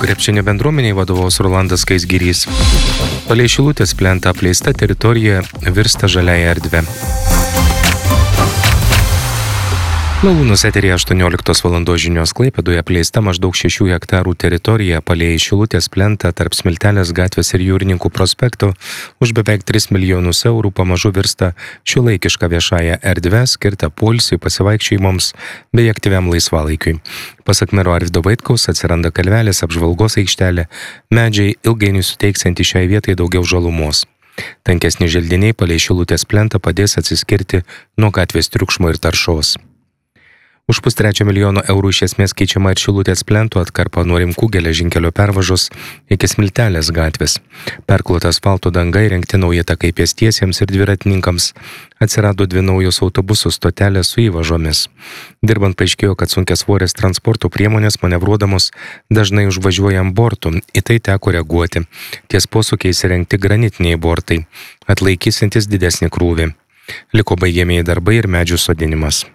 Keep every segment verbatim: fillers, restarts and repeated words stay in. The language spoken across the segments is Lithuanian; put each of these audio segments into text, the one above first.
krepšinio bendruomeniai vadovaus Rolandas Skaisgirys. Palei Šilutės plentą apleista teritorija virsta žaliąja erdve. Malūnus eteryje aštuonioliktos valandos žinios. Klaipėdoje apleista maždaug šešių hektarų teritorija palei Šilutės plentą tarp Smiltelės gatvės ir Jūrininkų prospekto už beveik tris milijonus eurų pamažu virsta šiuolaikiška viešąja erdve, skirta poilsiui, pasivaikščiojimams bei aktyviam laisvalaikiui. Pasak mero Arvydo Vaitkaus, atsiranda kalvelės, apžvalgos aikštelė, medžiai ilgainiui suteiksianti šiai vietai daugiau žalumos. Tankesni želdiniai palei Šilutės plentą padės atsiskirti nuo gatvės triukšmo ir taršos. Už pustrečio milijono eurų iš esmės keičiama ir Šilutės plento atkarpa nuo Rimkų geležinkelio pervažos iki Smiltelės gatvės. Perklota asfalto danga, įrengti nauji takai pėstiesiems ir dviratininkams. Atsirado dvi naujos autobusų stotelės su įvažomis. Dirbant paaiškėjo, kad sunkiasvorės transporto priemonės manevruodamos dažnai užvažiuoja ant bortų. Į tai teko reaguoti. Ties posūkiais įrengti granitiniai bortai, atlaikysintis didesnį krūvį. Liko baigiamieji darbai ir medžių sodinimas.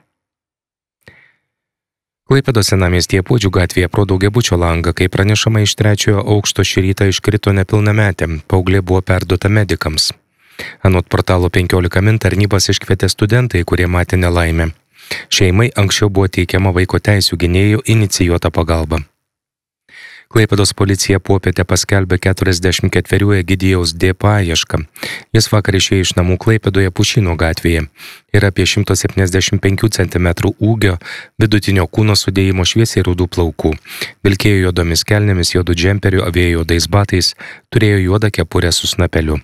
Klaipėdos senamiestyje Puodžių gatvėje pro daugiabučio langą, kai pranešama iš trečiojo aukšto šį rytą iškrito nepilnametė, paauglė buvo perduota medikams. Anot portalo penkiolika min tarnybas iškvietė studentai, kurie matė nelaimę. Šeimai anksčiau buvo teikiama vaiko teisių gynėjų inicijuota pagalba. Klaipėdos policija popietę paskelbė keturiasdešimt ketverių Egidijaus D. paiešką. Jis vakar išėjo iš namų Klaipėdoje Pušyno gatvėje. Yra apie šimto septyniasdešimt penkių centimetrų ūgio, vidutinio kūno sudėjimo, šviesiai rudų plaukų. Vilkėjo juodomis kelnėmis, juodų džemperiu, avėjo juodais batais, turėjo juodą kepurę su snapeliu.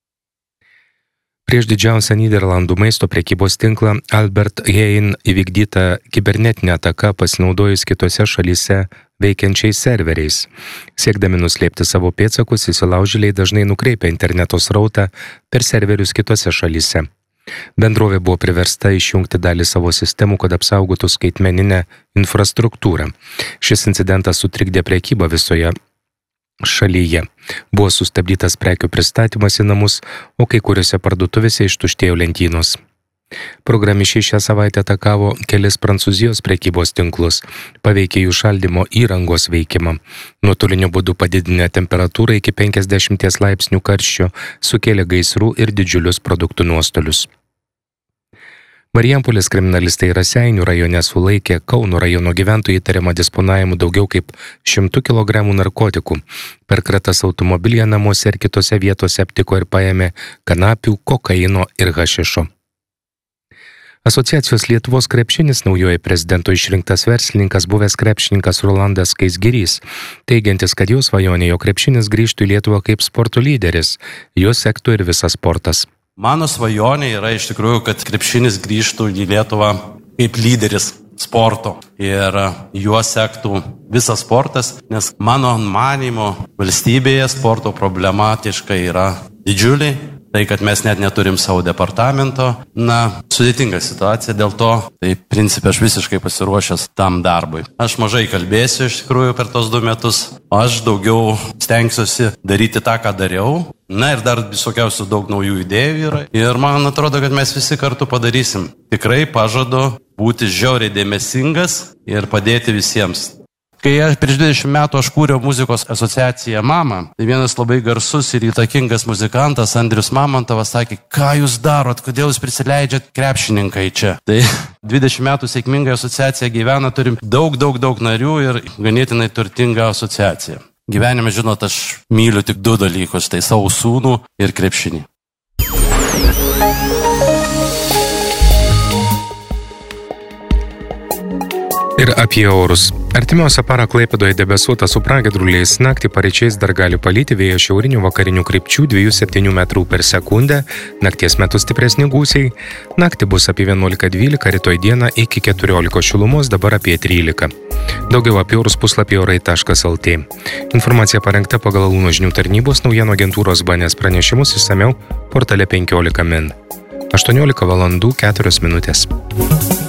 Prieš didžiausią Nyderlandų maisto prekybos tinklą Albert Heijn įvykdyta kibernetinė ataka pasinaudojus kitose šalyse veikiančiais serveriais. Siekdami nuslėpti savo pėdsakus, įsilaužėliai dažnai nukreipia interneto srautą per serverius kitose šalyse. Bendrovė buvo priversta išjungti dalį savo sistemų, kad apsaugotų skaitmeninę infrastruktūrą. Šis incidentas sutrikdė prekybą visoje šalyje. Buvo sustabdytas prekių pristatymas į namus, o kai kuriuose parduotuvėse ištuštėjo lentynos. Programišiai šią savaitę atakavo kelis Prancūzijos prekybos tinklus, paveikė jų šaldymo įrangos veikimą. Nuotoliniu būdu padidinę temperatūrą iki penkiasdešimties laipsnių karščio, sukėlė gaisrų ir didžiulius produktų nuostolius. Marijampolės kriminalistai Raseinių rajone sulaikė Kauno rajono gyventojų įtariamą disponavimu daugiau kaip šimtų kilogramų narkotikų. Per kratas automobilyje, namuose ir kitose vietose aptiko ir paėmė kanapių, kokaino ir hašišo. Asociacijos Lietuvos krepšinis naujoji prezidento išrinktas verslininkas buvęs krepšininkas Rolandas Skaisgirys, teigiantis, kad jo svajonė, jo krepšinis grįžtų į Lietuvą kaip sporto lyderis, jo sektų ir visas sportas. Mano svajonė yra iš tikrųjų, kad krepšinis grįžtų į Lietuvą kaip lyderis sporto ir juo sektų visas sportas, nes mano manymu valstybėje sporto problematiška yra didžiulė. Tai, kad mes net neturim savo departamento, na, sudėtinga situacija, dėl to, tai principė aš visiškai pasiruošęs tam darbui. Aš mažai kalbėsiu iš tikrųjų per tos du metus, aš daugiau stengsiuosi daryti tą, ką dariau, na ir dar visokiausių daug naujų idėjų yra. Ir man atrodo, kad mes visi kartu padarysim. Tikrai pažadu būti žiauriai dėmesingas ir padėti visiems. Kai prieš dvidešimt metų aš kūriau muzikos asociaciją Mama, tai vienas labai garsus ir įtakingas muzikantas Andrius Mamontovas sakė, ką jūs darot, kodėl jūs prisileidžiat krepšininkai čia. Tai dvidešimt metų sėkmingai asociacija gyvena, turim daug, daug, daug narių ir ganėtinai turtingą asociaciją. Gyvenime, žinot, aš myliu tik du dalykus, tai savo sūnų ir krepšinį. Ir apie orus. Artimiausią parą Klaipėdoje debesuota su pragiedruliais, naktį paryčiais dar gali palyti, vėjo šiaurinių vakarinių krypčių dviejų septynių metrų per sekundę, nakties metu stipresni gūsiai, naktį bus apie vienuolika dvylika, rytoj dieną iki keturiolikos šilumos, dabar apie trylika. Daugiau apie orus puslapį orai taškas lt. Informacija parengta pagal Alūno žinių tarnybos naujienų agentūros B N S pranešimus išsamiau portale penkiolika min. aštuoniolika valandų keturios minutės.